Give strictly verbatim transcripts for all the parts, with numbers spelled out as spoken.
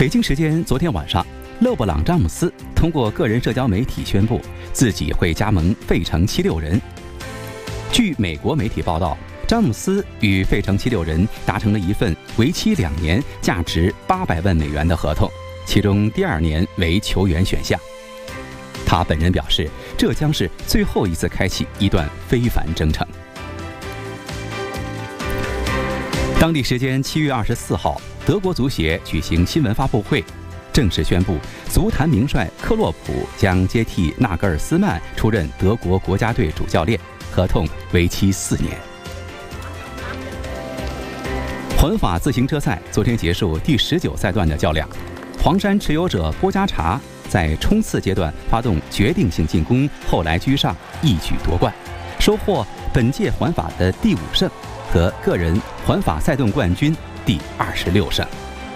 北京时间昨天晚上，勒布朗·詹姆斯通过个人社交媒体宣布自己会加盟费城七六人。据美国媒体报道，詹姆斯与费城七六人达成了一份为期两年、价值八百万美元的合同，其中第二年为球员选项。他本人表示，这将是最后一次开启一段非凡征程。当地时间七月二十四号，德国足协举行新闻发布会，正式宣布足坛名帅克洛普将接替纳格尔斯曼出任德国国家队主教练，合同为期四年。环法自行车赛昨天结束第十九赛段的较量，黄山持有者郭嘉查在冲刺阶段发动决定性进攻，后来居上，一举夺冠，收获本届环法的第五胜和个人环法赛段冠军第二十六胜。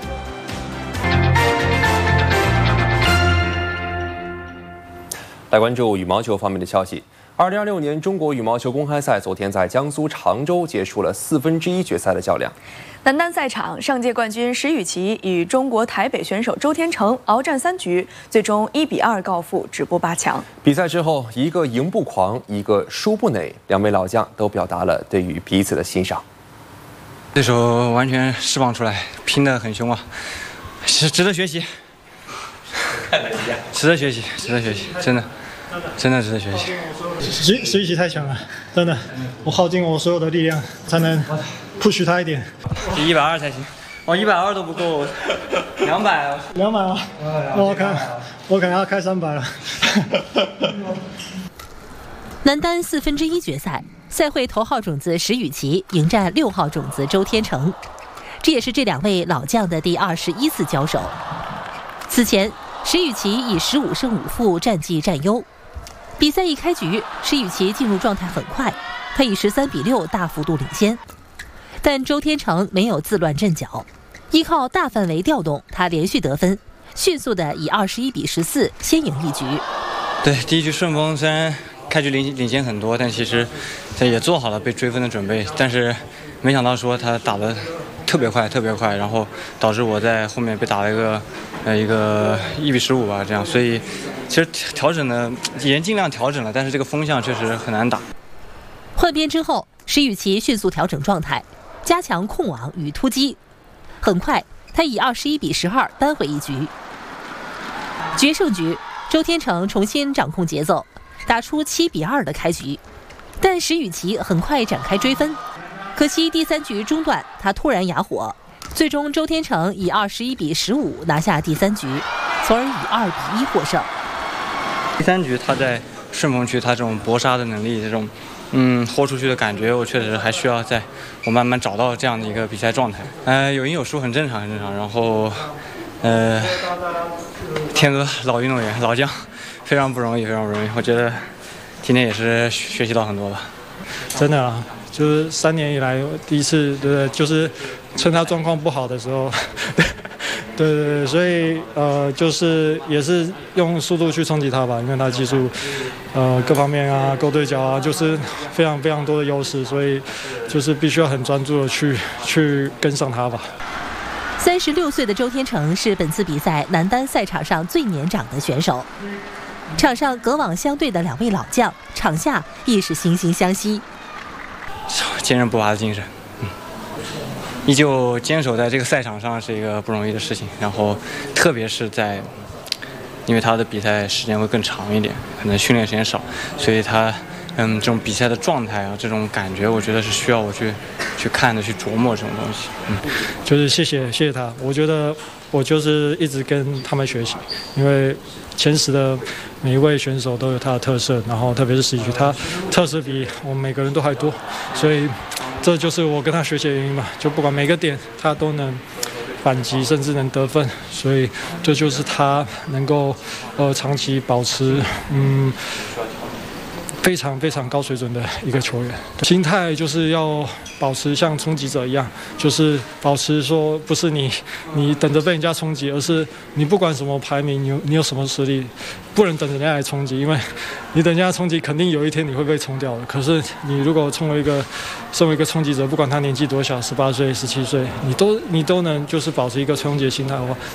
来关注羽毛球方面的消息。二零二六年中国羽毛球公开赛昨天在江苏常州结束了四分之一决赛的较量。 男单赛场，上届冠军石宇奇与中国台北选手周天成鏖战三局，最终一比二告负，止步八强。 比赛之后，一个赢不狂，一个输不馁，两位老将都表达了对于彼此的欣赏。 对手完全释放出来，拼得很凶啊，是值得学习。看了一下，值得学习，值得学习，真的，真的值得学习。 石石宇奇太强了，真的，我耗尽我所有的力量才能 push 他一点。 一百二才行，我一百二都不够，两百啊， 两百啊，我可能我可能要开三百了。 男单四分之一决赛，赛会头号种子石宇奇迎战六号种子周天成，这也是这两位老将的第二十一次交手。此前，石宇奇以十五胜五负战绩占优。比赛一开局，石宇奇进入状态很快，他以十三比六大幅度领先。但周天成没有自乱阵脚，依靠大范围调动，他连续得分，迅速的以二十一比十四先赢一局。 对，第一局顺风虽然开局领领先很多，但其实他也做好了被追分的准备，但是没想到说他打得特别快，特别快，然后导致我在后面被打了一个呃一个一比十五吧，这样，所以其实调整呢也尽量调整了，但是这个风向确实很难打。 换边之后，石宇奇迅速调整状态，加强控网与突击，很快他以二十一比十二扳回一局。决胜局，周天成重新掌控节奏，打出七比二的开局，但石宇奇很快展开追分。可惜第三局中段他突然哑火，最终周天成以二十一比十五拿下第三局，从而以二比一获胜。 第三局他在顺风区，他这种搏杀的能力，这种嗯豁出去的感觉，我确实还需要在我慢慢找到这样的一个比赛状态。呃，有赢有输很正常，很正常。然后，呃，天哥老运动员老将，非常不容易，非常不容易。我觉得今天也是学习到很多吧。 真的啊，就是三年以来第一次，对不对？就是趁他状况不好的时候，对对对，所以呃，就是也是用速度去冲击他吧，因为他技术，呃，各方面啊，勾对角啊，就是非常非常多的优势，所以就是必须要很专注的去去跟上他吧。 三十六岁的周天成是本次比赛男单赛场上最年长的选手。场上隔网相对的两位老将，场下亦是惺惺相惜。 坚韧不拔的精神，嗯，依旧坚守在这个赛场上是一个不容易的事情。然后，特别是在，因为他的比赛时间会更长一点，可能训练时间少，所以他，嗯，这种比赛的状态啊，这种感觉，我觉得是需要我去去看的，去琢磨这种东西。嗯， 就是谢谢谢谢他，我觉得我就是一直跟他们学习，因为前十的每一位选手都有他的特色，然后特别是石宇奇，他特色比我们每个人都还多，所以这就是我跟他学习的原因吧。就不管每个点他都能反击，甚至能得分，所以这就是他能够呃长期保持嗯非常非常高水准的一个球员。心态就是要保持像冲击者一样，就是保持说不是你你等着被人家冲击，而是你不管什么排名，你有你有什么实力，不能等着人家来冲击，因为你等人家冲击，肯定有一天你会被冲掉的。可是你如果成为一个身为一个冲击者，不管他年纪多小，十八岁、十七岁，你都你都能就是保持一个冲击的心态的话，